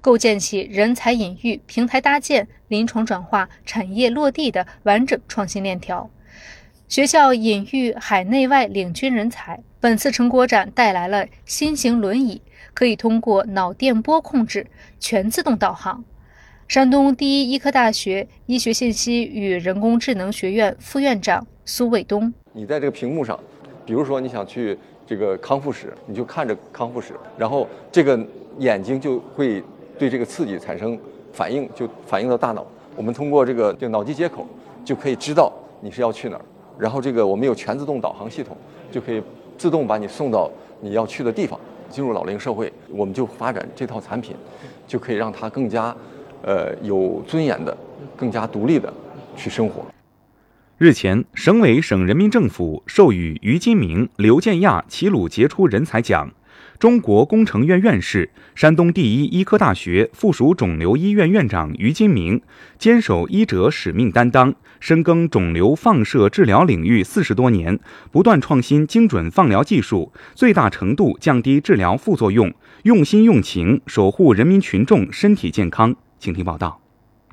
构建起人才引育、平台搭建、临床转化、产业落地的完整创新链条。学校引育海内外领军人才。本次成果展带来了新型轮椅，可以通过脑电波控制，全自动导航。山东第一医科大学医学信息与人工智能学院副院长苏卫东： 你在这个屏幕上，比如说你想去这个康复室，你就看着康复室，然后这个眼睛就会对这个刺激产生反应，就反映到大脑。我们通过这个脑机接口就可以知道你是要去哪儿，然后这个我们有全自动导航系统，就可以自动把你送到你要去的地方。进入老龄社会，我们就发展这套产品，就可以让它更加有尊严的、更加独立的去生活。 日前，省委省人民政府授予于金明、刘建亚齐鲁杰出人才奖。中国工程院院士、山东第一医科大学附属肿瘤医院院长于金明坚守医者使命担当，深耕肿瘤放射治疗领域40多年，不断创新精准放疗技术，最大程度降低治疗副作用，用心用情守护人民群众身体健康。请听报道。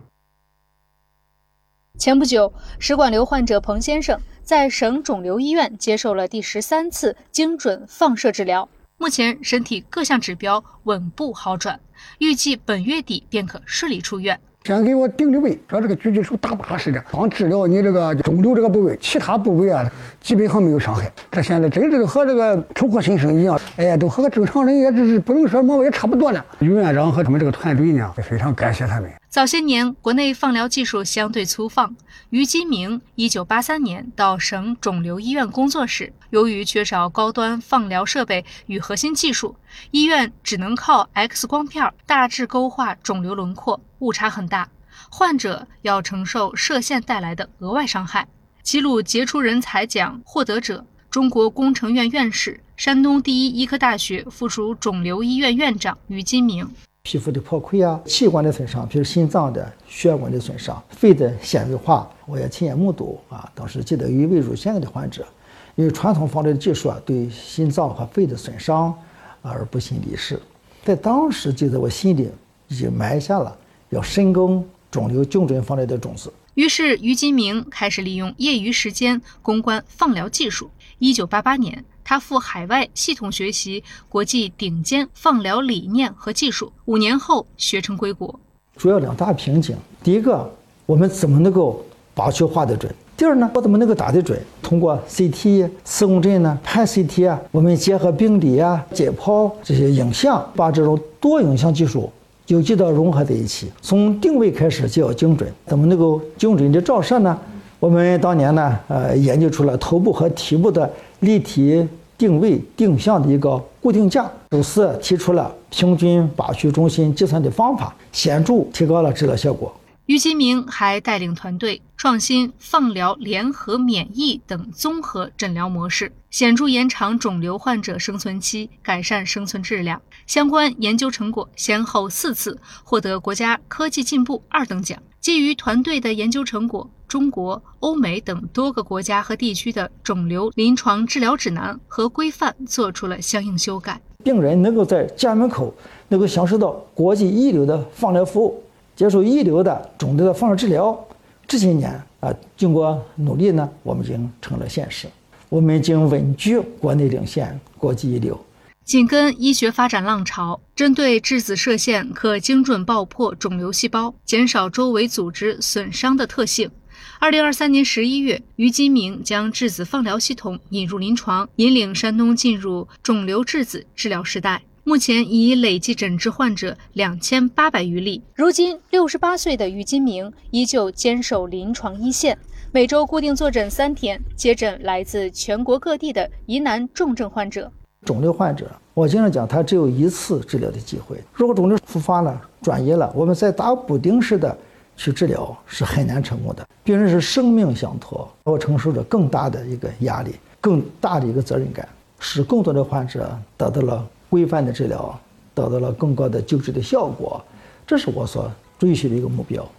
前不久，食管瘤患者彭先生在省肿瘤医院接受了第13次精准放射治疗，目前身体各项指标稳步好转，预计本月底便可顺利出院。 先给我定的位，说这个狙击手打靶似的，光治疗你这个肿瘤这个部位，其他部位啊基本上没有伤害。这现在真是和这个出国新生一样，哎呀，都和个正常人也是不能说毛也差不多了。于院长和他们这个团队呢，非常感谢他们。 早些年，国内放疗技术相对粗放。于金明1983年到省肿瘤医院工作时，由于缺少高端放疗设备与核心技术，医院只能靠 X 光片大致勾画肿瘤轮廓，误差很大，患者要承受射线带来的额外伤害。齐鲁杰出人才奖获得者，中国工程院院士、山东第一医科大学附属肿瘤医院院长于金明。 皮肤的破溃啊，器官的损伤，比如心脏的、血管的损伤，肺的纤维化，我也亲眼目睹啊。当时记得有一位乳腺癌的患者，因为传统放疗的技术对心脏和肺的损伤而不幸离世。在当时就在我心里已经埋下了要深耕肿瘤精准放疗的种子。 于是于金明开始利用业余时间攻关放疗技术。1988年，他赴海外系统学习国际顶尖放疗理念和技术，5年后学成归国。 主要2大瓶颈，第一个，我们怎么能够靶区画得准？第二呢，我怎么能够打得准？通过 CT、磁共振呢、PET CT 啊，我们结合病理啊、解剖这些影像，把这种多影像技术有机的融合在一起。从定位开始就要精准，怎么能够精准的照射呢？我们当年呢，研究出了头部和体部的立体定位定向的一个固定架，首次提出了平均靶区中心计算的方法，显著提高了治疗效果。 于金明还带领团队创新放疗联合免疫等综合诊疗模式，显著延长肿瘤患者生存期，改善生存质量。相关研究成果先后4次获得国家科技进步2等奖。基于团队的研究成果，中国、欧美等多个国家和地区的肿瘤临床治疗指南和规范做出了相应修改。 病人能够在家门口能够享受到国际一流的放疗服务，接受一流的肿瘤的放射治疗。这些年经过努力呢，我们已经成了现实。我们已经稳居国内领先，国际一流。 紧跟医学发展浪潮，针对质子射线可精准爆破肿瘤细胞，减少周围组织损伤的特性。2023年11月，于金明将质子放疗系统引入临床，引领山东进入肿瘤质子治疗时代。目前已累计诊治患者2800余例。如今68岁的于金明依旧坚守临床一线，每周固定坐诊3天，接诊来自全国各地的疑难重症患者。 肿瘤患者，我经常讲，他只有1次治疗的机会。如果肿瘤复发了、转移了，我们再打补丁式的去治疗是很难成功的。病人是生命相托，我承受着更大的一个压力，更大的一个责任感，使更多的患者得到了规范的治疗，得到了更高的救治的效果，这是我所追求的一个目标。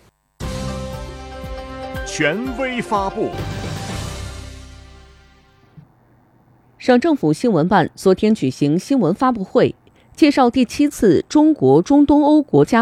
权威发布。 省政府新闻办昨天举行新闻发布会，介绍第7次中国中东欧国家